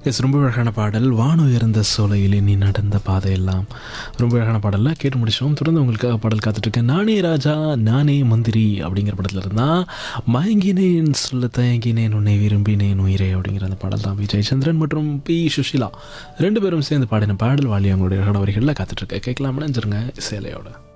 ரொம்ப அழகான பாடல். வானுயர்ந்த சோலையிலே நீ நடந்த பாதையெல்லாம். ரொம்ப அழகான பாடலில் கேட்டு முடிச்சோம். தொடர்ந்து உங்களுக்காக பாடல் காத்துட்ருக்கேன். நானே ராஜா நானே மந்திரி அப்படிங்கிற படத்தில் இருந்தால் மயங்கினேன் சொல்ல தயங்கினேன் உன்னை விரும்பினேன் உயிரே அப்படிங்கிற அந்த பாடல் தான் விஜய் சந்திரன் மற்றும் பி சுஷிலா ரெண்டு பேரும் சேர்ந்து பாடின பாடல் வாலி அவங்களுடைய அழகான வரிகளில் காத்துட்ருக்கேன். கேட்கலாம் நினைஞ்சிருங்க சேலையோட.